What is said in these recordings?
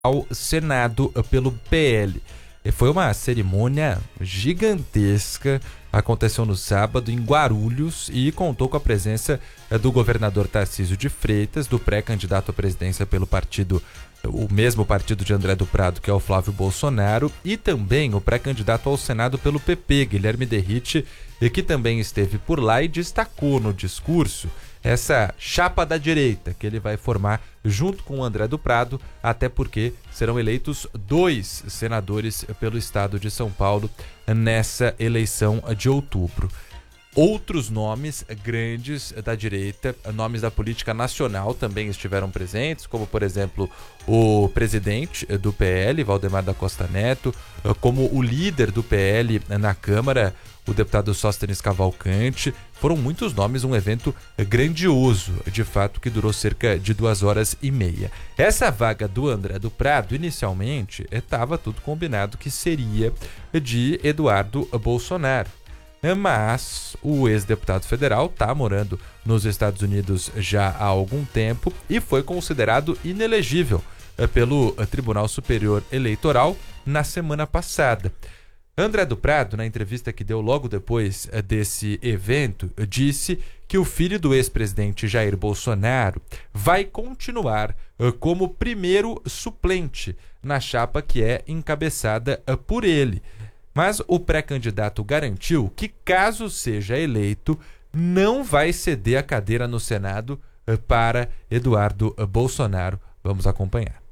ao Senado pelo PL. E foi uma cerimônia gigantesca, aconteceu no sábado em Guarulhos e contou com a presença do governador Tarcísio de Freitas, do pré-candidato à presidência pelo partido, o mesmo partido de André do Prado, que é o Flávio Bolsonaro, e também o pré-candidato ao Senado pelo PP, Guilherme Derrite, que também esteve por lá e destacou no discurso essa chapa da direita que ele vai formar junto com o André do Prado, até porque serão eleitos 2 senadores pelo estado de São Paulo nessa eleição de outubro. Outros nomes grandes da direita, nomes da política nacional também estiveram presentes, como por exemplo o presidente do PL, Valdemar da Costa Neto, como o líder do PL na Câmara, o deputado Sóstenes Cavalcante. Foram muitos nomes, um evento grandioso, de fato, que durou cerca de 2h30. Essa vaga do André do Prado, inicialmente, estava tudo combinado que seria de Eduardo Bolsonaro. Mas o ex-deputado federal está morando nos Estados Unidos já há algum tempo e foi considerado inelegível pelo Tribunal Superior Eleitoral na semana passada. André do Prado, na entrevista que deu logo depois desse evento, disse que o filho do ex-presidente Jair Bolsonaro vai continuar como primeiro suplente na chapa que é encabeçada por ele. Mas o pré-candidato garantiu que, caso seja eleito, não vai ceder a cadeira no Senado para Eduardo Bolsonaro. Vamos acompanhar.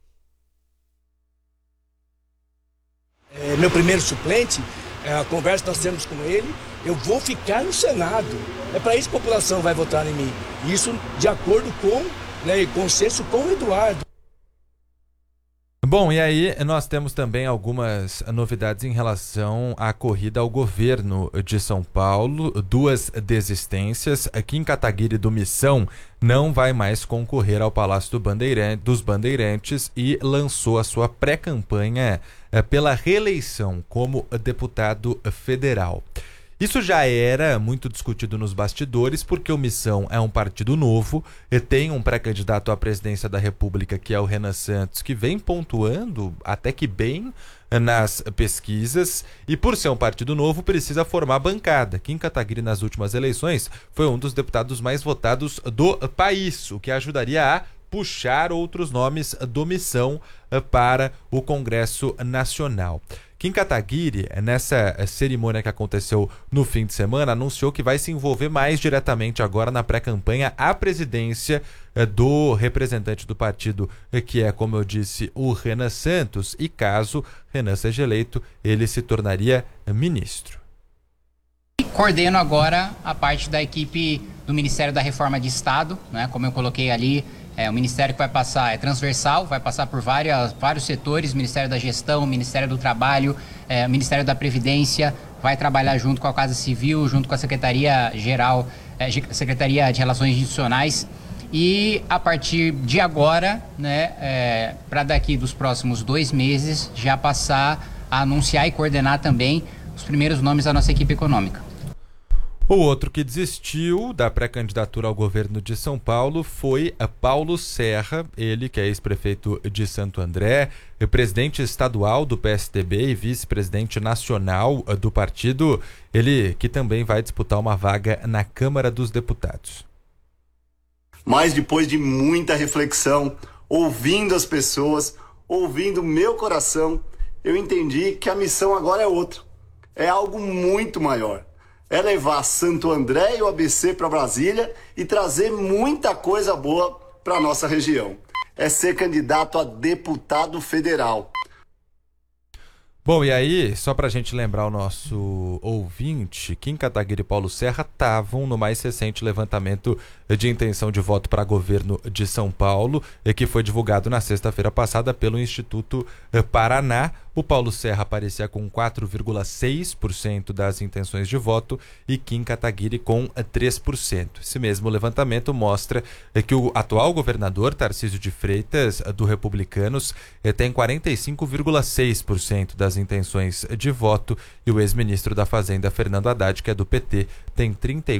Meu primeiro suplente, a conversa que nós temos com ele, eu vou ficar no Senado. É para isso que a população vai votar em mim. Isso de acordo com, consenso com o Eduardo. Bom, e aí nós temos também algumas novidades em relação à corrida ao governo de São Paulo. 2 desistências. Kim Kataguiri do Missão não vai mais concorrer ao Palácio dos Bandeirantes e lançou a sua pré-campanha pela reeleição como deputado federal. Isso já era muito discutido nos bastidores, porque o Missão é um partido novo e tem um pré-candidato à presidência da República, que é o Renan Santos, que vem pontuando até que bem nas pesquisas, e por ser um partido novo precisa formar bancada. Kim Kataguiri, nas últimas eleições, foi um dos deputados mais votados do país, o que ajudaria a puxar outros nomes do Missão para o Congresso Nacional. Kim Kataguiri, nessa cerimônia que aconteceu no fim de semana, anunciou que vai se envolver mais diretamente agora na pré-campanha à presidência do representante do partido, que é, como eu disse, o Renan Santos, e caso Renan seja eleito, ele se tornaria ministro. Coordeno agora a parte da equipe do Ministério da Reforma de Estado, né? Como eu coloquei ali, o ministério que vai passar é transversal, vai passar por vários setores: Ministério da Gestão, Ministério do Trabalho, Ministério da Previdência, vai trabalhar junto com a Casa Civil, junto com a Secretaria-Geral, Secretaria de Relações Institucionais. E a partir de agora, né, para daqui dos próximos 2 meses, já passar a anunciar e coordenar também os primeiros nomes da nossa equipe econômica. O outro que desistiu da pré-candidatura ao governo de São Paulo foi Paulo Serra, ele que é ex-prefeito de Santo André, presidente estadual do PSDB e vice-presidente nacional do partido, ele que também vai disputar uma vaga na Câmara dos Deputados. Mas depois de muita reflexão, ouvindo as pessoas, ouvindo meu coração, eu entendi que a missão agora é outra. É algo muito maior. É levar Santo André e o ABC para Brasília e trazer muita coisa boa para a nossa região. É ser candidato a deputado federal. Bom, e aí, só para a gente lembrar o nosso ouvinte, Kim Kataguiri e Paulo Serra estavam no mais recente levantamento de intenção de voto para governo de São Paulo, que foi divulgado na sexta-feira passada pelo Instituto Paraná. O Paulo Serra aparecia com 4,6% das intenções de voto e Kim Kataguiri com 3%. Esse mesmo levantamento mostra que o atual governador, Tarcísio de Freitas, do Republicanos, tem 45,6% das intenções de voto, e o ex-ministro da Fazenda, Fernando Haddad, que é do PT, tem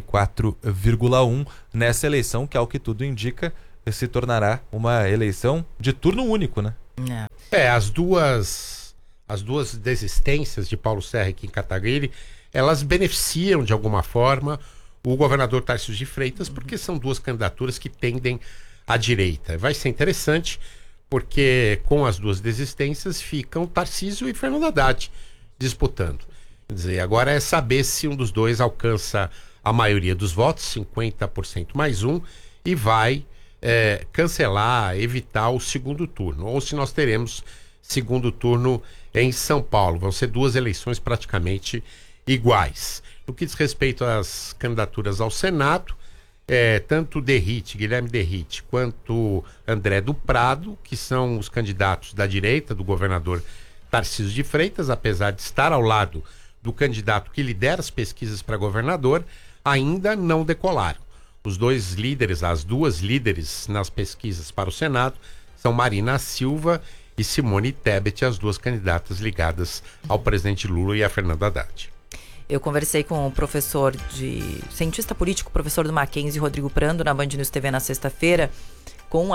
34,1%. Nessa eleição, que ao que tudo indica, se tornará uma eleição de turno único, né? As duas desistências de Paulo Serra aqui em Cataguiri, elas beneficiam de alguma forma o governador Tarcísio de Freitas, porque são duas candidaturas que tendem à direita. Vai ser interessante, porque com as duas desistências ficam Tarcísio e Fernando Haddad disputando. Quer dizer, agora é saber se um dos dois alcança a maioria dos votos, 50% mais um, e vai cancelar, evitar o segundo turno. Ou se nós teremos segundo turno em São Paulo. Vão ser duas eleições praticamente iguais. No que diz respeito às candidaturas ao Senado, tanto Guilherme Derrite, quanto André do Prado, que são os candidatos da direita do governador Tarcísio de Freitas, apesar de estar ao lado do candidato que lidera as pesquisas para governador, ainda não decolaram. Os dois líderes, as duas líderes nas pesquisas para o Senado, são Marina Silva e Simone Tebet, as duas candidatas ligadas ao presidente Lula e a Fernando Haddad. Eu conversei com o cientista político, professor do Mackenzie, Rodrigo Prando, na Band News TV na sexta-feira, com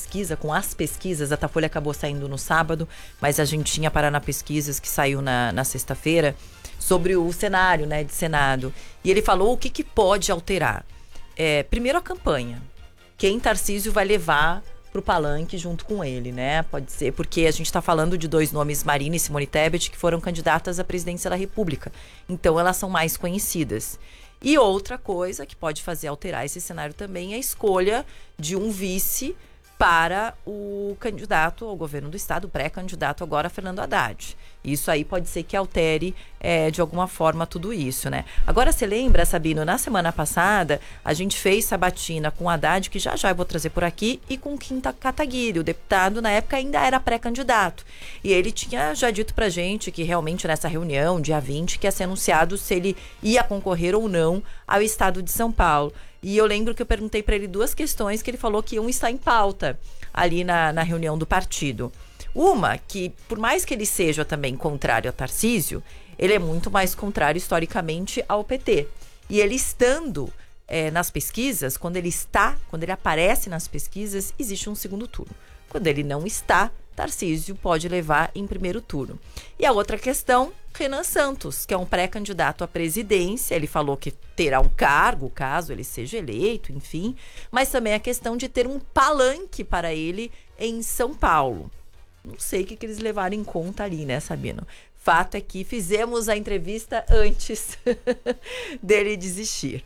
as pesquisas. A Datafolha acabou saindo no sábado, mas a gente tinha Paraná Pesquisas, que saiu na sexta-feira, sobre o cenário, né, de Senado. E ele falou o que pode alterar. Primeiro, a campanha. Quem Tarcísio vai levar pro palanque junto com ele, né? Pode ser, porque a gente está falando de dois nomes, Marina e Simone Tebet, que foram candidatas à presidência da República. Então, elas são mais conhecidas. E outra coisa que pode fazer alterar esse cenário também é a escolha de um vice para o candidato ao governo do estado, o pré-candidato agora, Fernando Haddad. Isso aí pode ser que altere de alguma forma tudo isso, né? Agora, você lembra, Sabino, na semana passada, a gente fez sabatina com o Haddad, que já eu vou trazer por aqui, e com o Kim Kataguiri, o deputado, na época, ainda era pré-candidato. E ele tinha já dito pra gente que realmente nessa reunião, dia 20, que ia ser anunciado se ele ia concorrer ou não ao estado de São Paulo. E eu lembro que eu perguntei para ele duas questões que ele falou que iam estar em pauta ali na reunião do partido. Uma, que por mais que ele seja também contrário a Tarcísio, ele é muito mais contrário historicamente ao PT. E ele estando nas pesquisas, quando ele aparece nas pesquisas, existe um segundo turno. Quando ele não está, Tarcísio pode levar em primeiro turno. E a outra questão, Renan Santos, que é um pré-candidato à presidência. Ele falou que terá um cargo, caso ele seja eleito, enfim. Mas também a questão de ter um palanque para ele em São Paulo. Não sei o que eles levaram em conta ali, né, Sabino? Fato é que fizemos a entrevista antes dele desistir.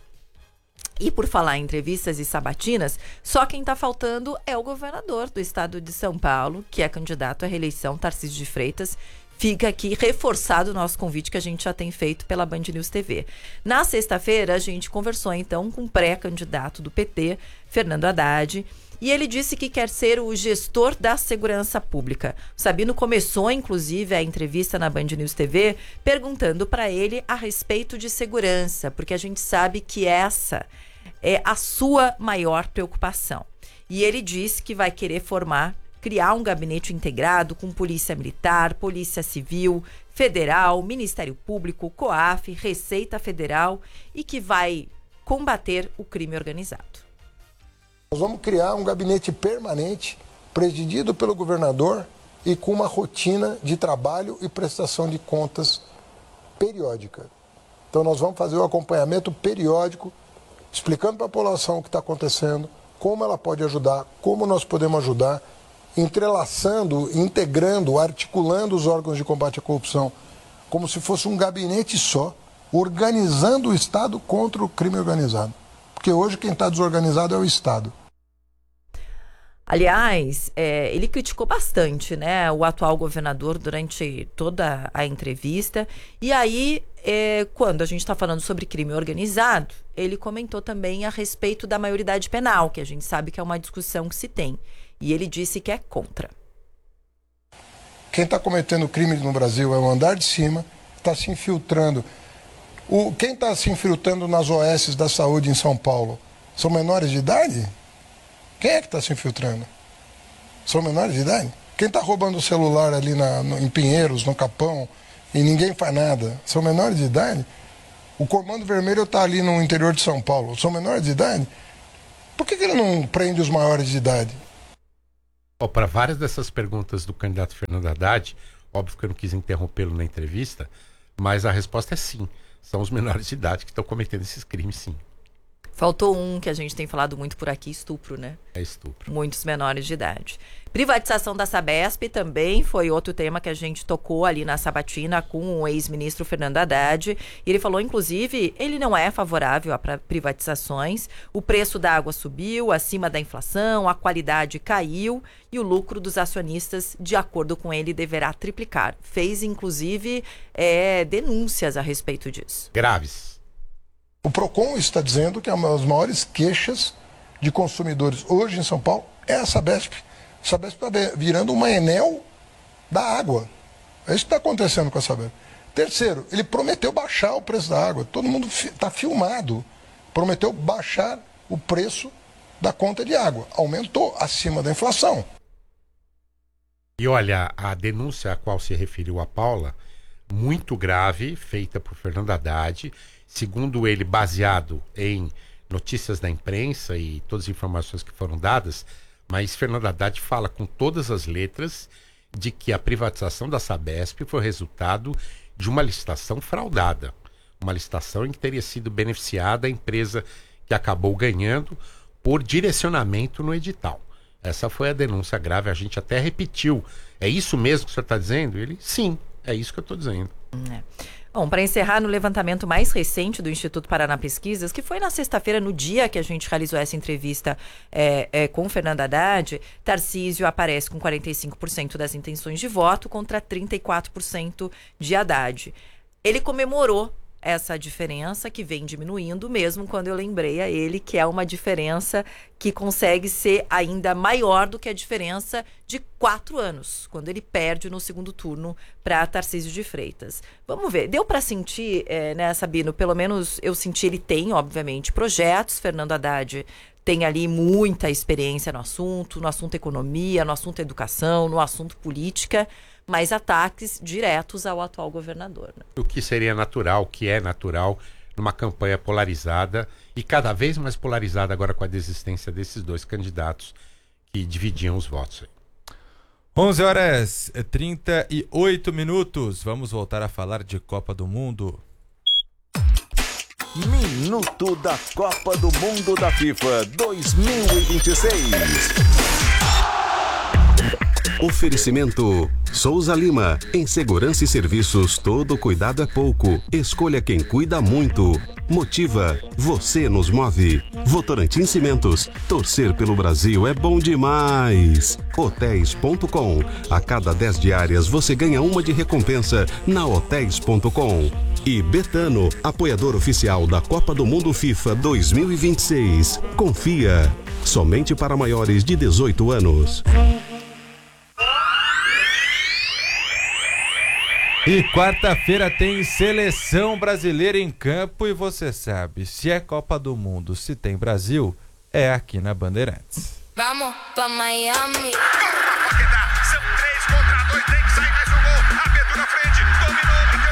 E por falar em entrevistas e sabatinas, só quem está faltando é o governador do estado de São Paulo, que é candidato à reeleição, Tarcísio de Freitas. Fica aqui reforçado o nosso convite que a gente já tem feito pela Band News TV. Na sexta-feira, a gente conversou então com o pré-candidato do PT, Fernando Haddad, e ele disse que quer ser o gestor da segurança pública. O Sabino começou, inclusive, a entrevista na Band News TV perguntando para ele a respeito de segurança, porque a gente sabe que essa é a sua maior preocupação. E ele disse que vai querer criar um gabinete integrado com Polícia Militar, Polícia Civil, Federal, Ministério Público, COAF, Receita Federal e que vai combater o crime organizado. Nós vamos criar um gabinete permanente, presidido pelo governador e com uma rotina de trabalho e prestação de contas periódica. Então nós vamos fazer o acompanhamento periódico, explicando para a população o que está acontecendo, como ela pode ajudar, como nós podemos ajudar, entrelaçando, integrando, articulando os órgãos de combate à corrupção, como se fosse um gabinete só, organizando o Estado contra o crime organizado. Porque hoje quem está desorganizado é o Estado. Aliás, ele criticou bastante, né, o atual governador durante toda a entrevista. E aí, quando a gente está falando sobre crime organizado, ele comentou também a respeito da maioridade penal, que a gente sabe que é uma discussão que se tem. E ele disse que é contra. Quem está cometendo crime no Brasil é o andar de cima, está se infiltrando. Quem está se infiltrando nas OS da saúde em São Paulo são menores de idade? Quem é que está se infiltrando? São menores de idade? Quem está roubando o celular ali em Pinheiros, no Capão, e ninguém faz nada? São menores de idade? O Comando Vermelho está ali no interior de São Paulo. São menores de idade? Por que ele não prende os maiores de idade? Para várias dessas perguntas do candidato Fernando Haddad, óbvio que eu não quis interrompê-lo na entrevista, mas a resposta é sim. São os menores de idade que estão cometendo esses crimes, sim. Faltou um que a gente tem falado muito por aqui, estupro, né? É estupro. Muitos menores de idade. Privatização da Sabesp também foi outro tema que a gente tocou ali na sabatina com o ex-ministro Fernando Haddad. E ele falou, inclusive, ele não é favorável a privatizações. O preço da água subiu acima da inflação, a qualidade caiu e o lucro dos acionistas, de acordo com ele, deverá triplicar. Fez, inclusive, denúncias a respeito disso. Graves. O PROCON está dizendo que uma das maiores queixas de consumidores hoje em São Paulo é a Sabesp. A Sabesp está virando uma Enel da água. É isso que está acontecendo com a Sabesp. Terceiro, ele prometeu baixar o preço da água. Todo mundo está filmado. Prometeu baixar o preço da conta de água. Aumentou acima da inflação. E olha, a denúncia a qual se referiu a Paula, muito grave, feita por Fernando Haddad, segundo ele, baseado em notícias da imprensa e todas as informações que foram dadas, mas Fernando Haddad fala com todas as letras de que a privatização da Sabesp foi resultado de uma licitação fraudada. Uma licitação em que teria sido beneficiada a empresa que acabou ganhando por direcionamento no edital. Essa foi a denúncia grave, a gente até repetiu. É isso mesmo que o senhor está dizendo? Ele, sim, é isso que eu estou dizendo. Bom, para encerrar, no levantamento mais recente do Instituto Paraná Pesquisas, que foi na sexta-feira, no dia que a gente realizou essa entrevista com o Fernando Haddad, Tarcísio aparece com 45% das intenções de voto contra 34% de Haddad. Ele comemorou essa diferença que vem diminuindo, mesmo quando eu lembrei a ele que é uma diferença que consegue ser ainda maior do que a diferença de 4 anos, quando ele perde no segundo turno para Tarcísio de Freitas. Vamos ver, deu para sentir, né, Sabino? Pelo menos eu senti, ele tem, obviamente, projetos. Fernando Haddad tem ali muita experiência no assunto economia, no assunto educação, no assunto política, mas ataques diretos ao atual governador. Né? O que seria natural, o que é natural numa campanha polarizada e cada vez mais polarizada agora com a desistência desses dois candidatos que dividiam os votos. 11h38. Vamos voltar a falar de Copa do Mundo. Minuto da Copa do Mundo da FIFA 2026. Oferecimento Souza Lima. Em segurança e serviços, todo cuidado é pouco. Escolha quem cuida muito. Motiva. Você nos move. Votorantim Cimentos. Torcer pelo Brasil é bom demais. Hotéis.com. A cada 10 diárias você ganha uma de recompensa na Hotéis.com. E Betano, apoiador oficial da Copa do Mundo FIFA 2026. Confia. Somente para maiores de 18 anos. E quarta-feira tem seleção brasileira em campo e você sabe, se é Copa do Mundo, se tem Brasil, é aqui na Bandeirantes. Vamos pra Miami. São 3 contra 2, tem que sair mais um gol. Aberto na frente, dominou.